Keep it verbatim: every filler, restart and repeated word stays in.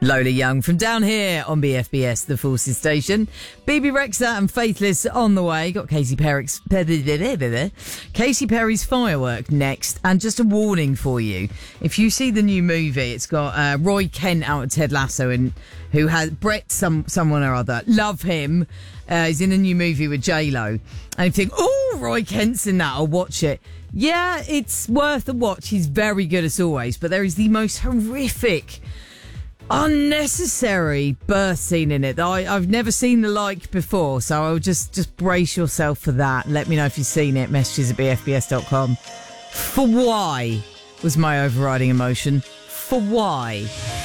Lola Young from down here on B F B S, the Forces Station. B B Rexha and Faithless on the way. Got Katy Perry's, Katy Perry's Firework next. And just a warning for you. If you see the new movie, it's got uh, Roy Kent out of Ted Lasso, and who has Brett some someone or other. Love him. Uh, he's in a new movie with J-Lo. And you think, oh, Roy Kent's in that. I'll watch it. Yeah, it's worth a watch. He's very good as always. But there is the most horrific, unnecessary birth scene in it that I, I've never seen the like before, so I'll just just brace yourself for that. Let me know if you've seen it. Messages at b f b s dot com. For why was my overriding emotion. For why.